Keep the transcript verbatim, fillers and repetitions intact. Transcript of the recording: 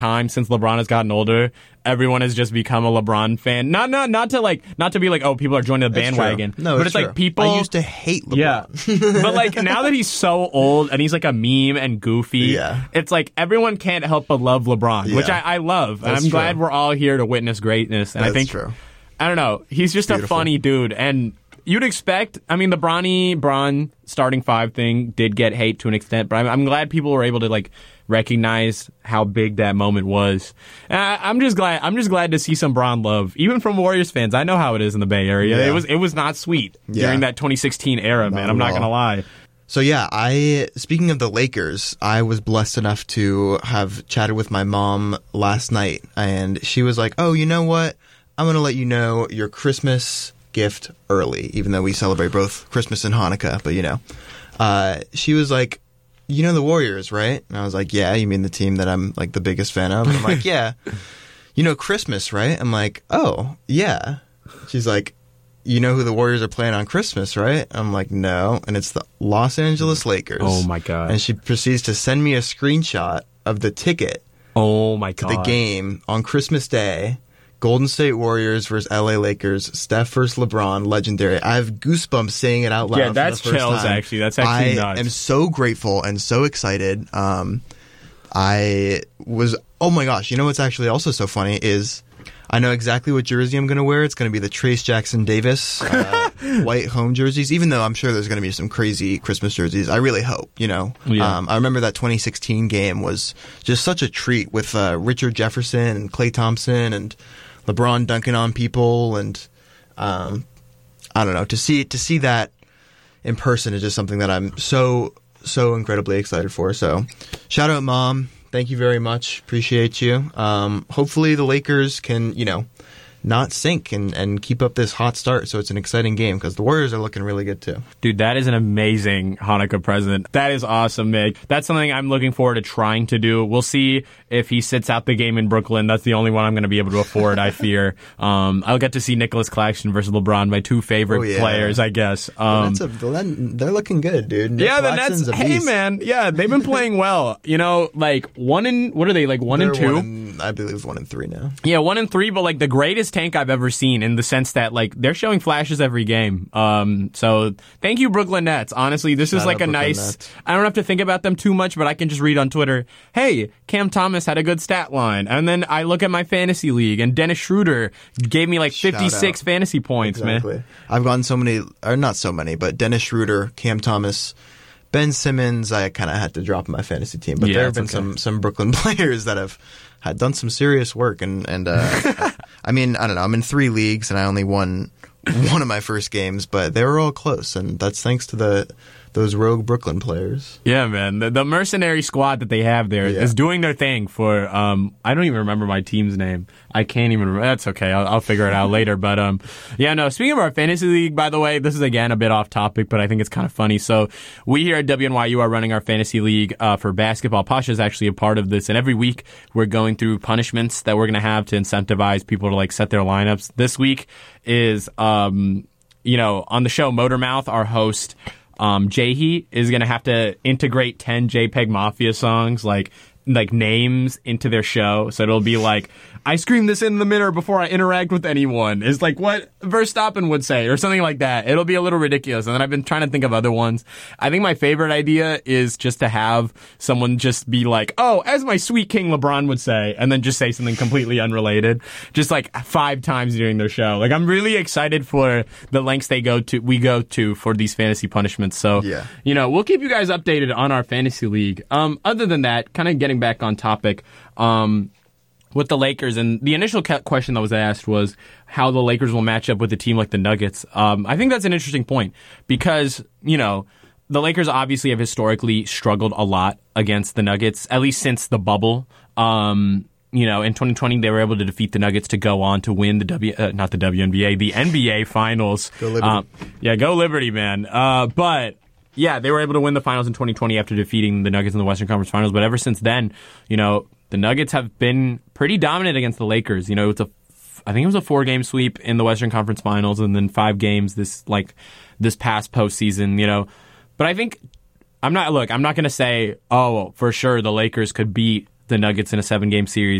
time since LeBron has gotten older, everyone has just become a LeBron fan. Not not not to like not to be like, oh, people are joining the That's bandwagon. True. No, but it's, it's true. like people. I used to hate LeBron. Yeah, but like now that he's so old and he's like a meme and goofy, yeah. it's like everyone can't help but love LeBron, Yeah. which I, I love. That's and I'm true. glad we're all here to witness greatness. And That's I think true. I don't know. He's just Beautiful. a funny dude, and you'd expect. I mean, the Bronny Bron starting five thing did get hate to an extent, but I'm, I'm glad people were able to like recognize how big that moment was. And I, I'm just glad. I'm just glad to see some Bron love, even from Warriors fans. I know how it is in the Bay Area. Yeah. It was it was not sweet Yeah. during that twenty sixteen era, man. Not I'm at not all. gonna lie. So yeah, I speaking of the Lakers, I was blessed enough to have chatted with my mom last night, and she was like, "Oh, you know what? I'm going to let you know your Christmas gift early, even though we celebrate both Christmas and Hanukkah, but you know." Uh, she was like, "You know the Warriors, right?" And I was like, "Yeah, you mean the team that I'm like the biggest fan of?" And I'm like, "Yeah." "You know Christmas, right?" I'm like, "Oh, yeah." She's like, "You know who the Warriors are playing on Christmas, right?" I'm like, "No." And it's the Los Angeles Lakers. Oh my god. And she proceeds to send me a screenshot of the ticket Oh my to god. the game on Christmas Day. Golden State Warriors versus L A Lakers. Steph versus LeBron. Legendary. I have goosebumps saying it out loud. Yeah, for that's the first chills, time. actually. That's actually I nuts. am so grateful and so excited. Um, I was, oh my gosh, you know what's actually also so funny is I know exactly what jersey I'm going to wear. It's going to be the Trace Jackson Davis uh, white home jerseys, even though I'm sure there's going to be some crazy Christmas jerseys. I really hope, you know. Yeah. Um, I remember that twenty sixteen game was just such a treat with uh, Richard Jefferson and Klay Thompson and LeBron dunking on people. And um, I don't know, to see to see that in person is just something that I'm so, so incredibly excited for. So shout out, Mom. Thank you very much. Appreciate you. Um, hopefully the Lakers can, you know, not sink and, and keep up this hot start so it's an exciting game because the Warriors are looking really good too. Dude, that is an amazing Hanukkah present. That is awesome, Mig. That's something I'm looking forward to trying to do. We'll see if he sits out the game in Brooklyn. That's the only one I'm going to be able to afford, I fear. Um, I'll get to see Nicholas Claxton versus LeBron, my two favorite Oh, yeah. players, I guess. Um, That's a, they're looking good, dude. Nick yeah, the Claxton's Nets. a Hey, beast. man. Yeah, they've been playing well. You know, like one in, what are they, like one They're and two? One in, I believe one and three now. Yeah, one and three, but like the greatest tank I've ever seen in the sense that like they're showing flashes every game. Um, so thank you, Brooklyn Nets. Honestly, this is Shout like out a Brooklyn nice. Nets. I don't have to think about them too much, but I can just read on Twitter. Hey, Cam Thomas had a good stat line, and then I look at my fantasy league, and Dennis Schroeder gave me like Shout fifty-six out. fantasy points, Exactly. man. I've gotten so many, or not so many, but Dennis Schroeder, Cam Thomas, Ben Simmons, I kind of had to drop in my fantasy team. But Yeah, there have that's been okay. some, some Brooklyn players that have had done some serious work. And, and uh, I mean, I don't know. I'm in three leagues, and I only won one of my first games, but they were all close. And that's thanks to the those rogue Brooklyn players. Yeah, man. The, the mercenary squad that they have there Yeah. is doing their thing for, um, I don't even remember my team's name. I can't even remember. That's okay. I'll, I'll figure it out later. But, um, yeah, no, speaking of our fantasy league, by the way, this is again a bit off topic, but I think it's kind of funny. So we here at W N Y U are running our fantasy league, uh, for basketball. Pasha is actually a part of this. And every week we're going through punishments that we're going to have to incentivize people to like set their lineups. This week is, um, you know, on the show Motormouth, our host, Um, Jahi is going to have to integrate ten JPEG Mafia songs, like like names into their show. So it'll be like, I scream this in the mirror before I interact with anyone. Is like what Verstappen would say or something like that. It'll be a little ridiculous. And then I've been trying to think of other ones. I think my favorite idea is just to have someone just be like, oh, as my sweet King LeBron would say, and then just say something completely unrelated, just like five times during their show. Like I'm really excited for the lengths they go to, we go to for these fantasy punishments. So, Yeah. you know, we'll keep you guys updated on our fantasy league. Um, other than that, kind of getting back on topic, um, with the Lakers, and the initial question that was asked was how the Lakers will match up with a team like the Nuggets. Um, I think that's an interesting point because, you know, the Lakers obviously have historically struggled a lot against the Nuggets, at least since the bubble. Um, you know, in twenty twenty, they were able to defeat the Nuggets to go on to win the W, uh, not the W N B A, the N B A Finals. Go Liberty. Um, yeah, go Liberty, man. Uh, but yeah, they were able to win the finals in twenty twenty after defeating the Nuggets in the Western Conference Finals. But ever since then, you know, the Nuggets have been pretty dominant against the Lakers. You know, it's a, I think it was a four-game sweep in the Western Conference Finals, and then five games this like this past postseason. You know, but I think I'm not. Look, I'm not going to say, oh, for sure the Lakers could beat the Nuggets in a seven game series